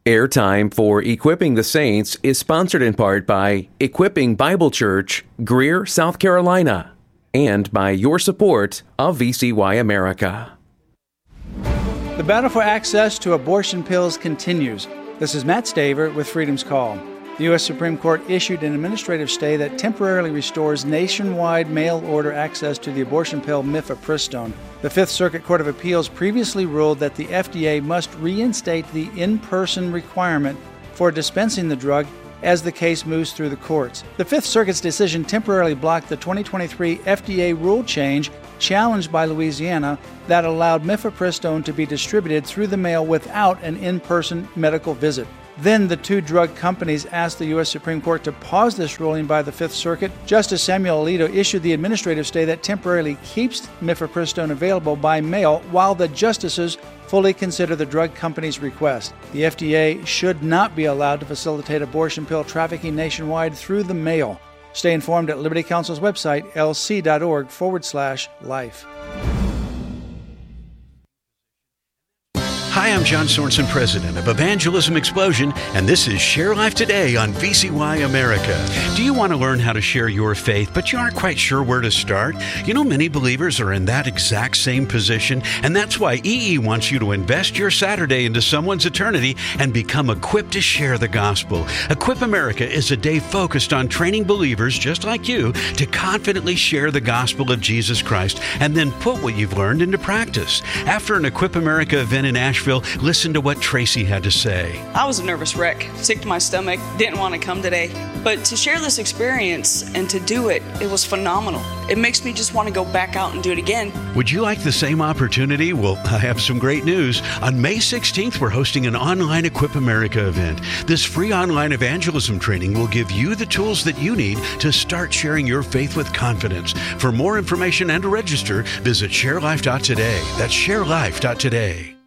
Airtime for Equipping the Saints is sponsored in part by Equipping Bible Church, Greer, South Carolina, and by your support of VCY America. The battle for access to abortion pills continues. This is Matt Staver with Freedom's Call. The U.S. Supreme Court issued an administrative stay that temporarily restores nationwide mail-order access to the abortion pill mifepristone. The Fifth Circuit Court of Appeals previously ruled that the FDA must reinstate the in-person requirement for dispensing the drug as the case moves through the courts. The Fifth Circuit's decision temporarily blocked the 2023 FDA rule change challenged by Louisiana that allowed mifepristone to be distributed through the mail without an in-person medical visit. Then the two drug companies asked the U.S. Supreme Court to pause this ruling by the Fifth Circuit. Justice Samuel Alito issued the administrative stay that temporarily keeps mifepristone available by mail while the justices fully consider the drug company's request. The FDA should not be allowed to facilitate abortion pill trafficking nationwide through the mail. Stay informed at Liberty Counsel's website, lc.org/life. Hi, I'm John Sorensen, president of Evangelism Explosion, and this is Share Life Today on VCY America. Do you want to learn how to share your faith, but you aren't quite sure where to start? You know, many believers are in that exact same position, and that's why EE wants you to invest your Saturday into someone's eternity and become equipped to share the gospel. Equip America is a day focused on training believers just like you to confidently share the gospel of Jesus Christ and then put what you've learned into practice. After an Equip America event in Asheville, listen to what Tracy had to say. I was a nervous wreck, sick to my stomach, didn't want to come today. But to share this experience and to do it, it was phenomenal. It makes me just want to go back out and do it again. Would you like the same opportunity? Well, I have some great news. On May 16th, we're hosting an online Equip America event. This free online evangelism training will give you the tools that you need to start sharing your faith with confidence. For more information and to register, visit sharelife.today. That's sharelife.today.